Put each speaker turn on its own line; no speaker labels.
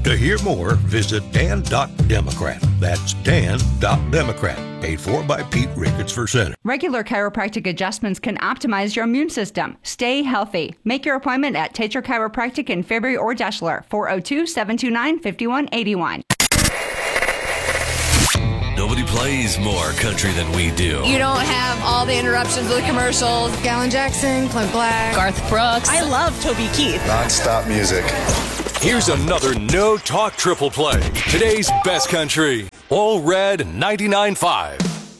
To hear more, visit dan.democrat. That's dan.democrat. Paid for by Pete Ricketts for Senate.
Regular chiropractic adjustments can optimize your immune system. Stay healthy. Make your appointment at Tetra Chiropractic in Fairbury or Deschler, 402-729-5181.
Nobody plays more country than we do.
You don't have all the interruptions of the commercials. Gallon Jackson, Clint Black,
Garth Brooks.
I love Toby Keith.
Non-stop music.
Here's another No Talk Triple Play. Today's best country. All Red 99.5.